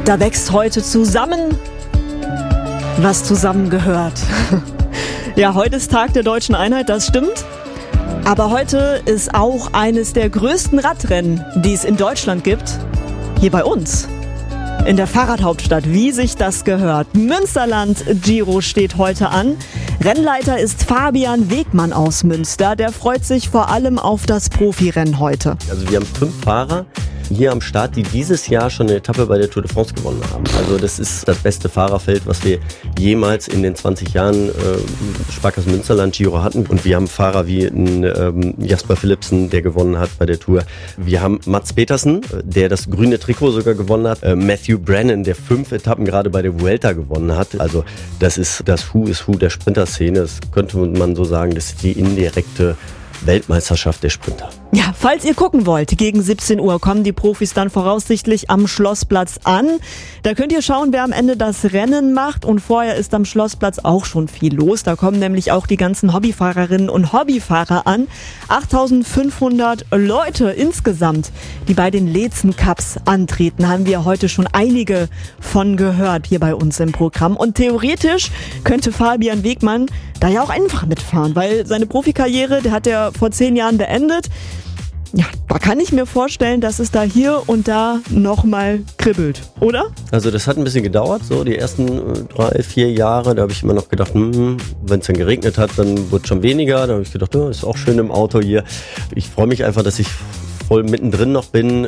Da wächst heute zusammen, was zusammengehört. Ja, heute ist Tag der Deutschen Einheit, das stimmt. Aber heute ist auch eines der größten Radrennen, die es in Deutschland gibt, hier bei uns. In der Fahrradhauptstadt, wie sich das gehört. Münsterland Giro steht heute an. Rennleiter ist Fabian Wegmann aus Münster. Der freut sich vor allem auf das Profirennen heute. Also wir haben 5 Fahrer hier am Start, die dieses Jahr schon eine Etappe bei der Tour de France gewonnen haben. Also das ist das beste Fahrerfeld, was wir jemals in den 20 Jahren Sparkassen Münsterland Giro hatten. Und wir haben Fahrer wie Jasper Philipsen, der gewonnen hat bei der Tour. Wir haben Mats Petersen, der das grüne Trikot sogar gewonnen hat. Matthew Brennan, der 5 Etappen gerade bei der Vuelta gewonnen hat. Also das ist das Who is Who der Sprinterszene. Das könnte man so sagen, das ist die indirekte Weltmeisterschaft der Sprinter. Ja, falls ihr gucken wollt, gegen 17 Uhr kommen die Profis dann voraussichtlich am Schlossplatz an. Da könnt ihr schauen, wer am Ende das Rennen macht. Und vorher ist am Schlossplatz auch schon viel los. Da kommen nämlich auch die ganzen Hobbyfahrerinnen und Hobbyfahrer an. 8.500 Leute insgesamt, die bei den Lezen Cups antreten, haben wir heute schon einige von gehört hier bei uns im Programm. Und theoretisch könnte Fabian Wegmann da ja auch einfach mitfahren, weil seine Profikarriere, der hat er vor 10 Jahren beendet. Ja, da kann ich mir vorstellen, dass es da hier und da nochmal kribbelt, oder? Also das hat ein bisschen gedauert, so die ersten 3-4 Jahre, da habe ich immer noch gedacht, wenn es dann geregnet hat, dann wird es schon weniger. Da habe ich gedacht, ist auch schön im Auto hier. Ich freue mich einfach, dass ich voll mittendrin noch bin.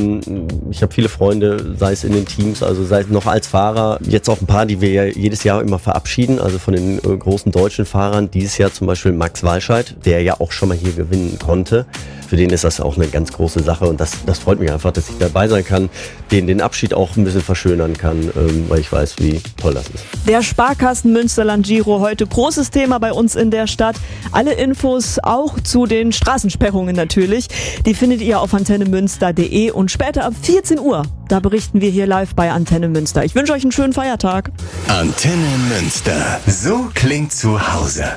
Ich habe viele Freunde, sei es in den Teams, also sei es noch als Fahrer. Jetzt auch ein paar, die wir ja jedes Jahr immer verabschieden, also von den großen deutschen Fahrern. Dieses Jahr zum Beispiel Max Walscheid, der ja auch schon mal hier gewinnen konnte. Für den ist das auch eine ganz große Sache und das freut mich einfach, dass ich dabei sein kann, den Abschied auch ein bisschen verschönern kann, weil ich weiß, wie toll das ist. Der Sparkassen Münsterland Giro, heute großes Thema bei uns in der Stadt. Alle Infos auch zu den Straßensperrungen natürlich, die findet ihr auf antennemünster.de und später ab 14 Uhr, da berichten wir hier live bei Antenne Münster. Ich wünsche euch einen schönen Feiertag. Antenne Münster. So klingt zu Hause.